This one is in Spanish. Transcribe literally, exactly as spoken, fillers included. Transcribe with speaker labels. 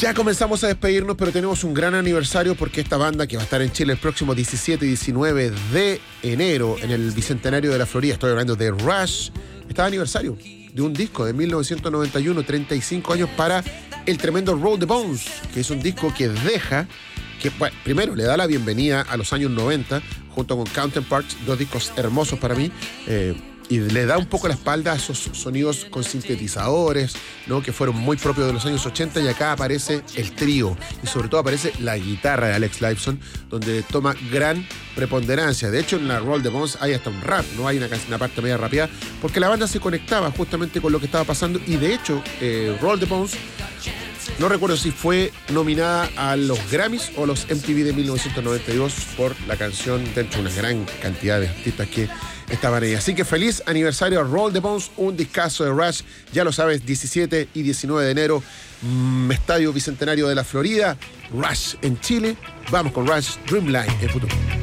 Speaker 1: Ya comenzamos a despedirnos, pero tenemos un gran aniversario porque esta banda que va a estar en Chile el próximo diecisiete y diecinueve de enero en el Bicentenario de la Florida, estoy hablando de Rush, está de aniversario de un disco de mil novecientos noventa y uno, treinta y cinco años para el tremendo Roll the Bones, que es un disco que deja, que bueno, primero le da la bienvenida a los años noventa, junto con Counterparts, dos discos hermosos para mí, eh, y le da un poco la espalda a esos sonidos con sintetizadores, ¿no?, que fueron muy propios de los años ochenta, y acá aparece el trío y sobre todo aparece la guitarra de Alex Lifeson, donde toma gran preponderancia. De hecho, en la Roll the Bones hay hasta un rap, no hay una, una parte media rápida, porque la banda se conectaba justamente con lo que estaba pasando, y de hecho eh, Roll the Bones, no recuerdo si fue nominada a los Grammys o a los M T V de mil novecientos noventa y dos por la canción, dentro de una gran cantidad de artistas que estaban ahí. Así que feliz aniversario a Roll the Bones, un discazo de Rush, ya lo sabes, diecisiete y diecinueve de enero, mmm, Estadio Bicentenario de la Florida, Rush en Chile. Vamos con Rush, Dreamline en futuro.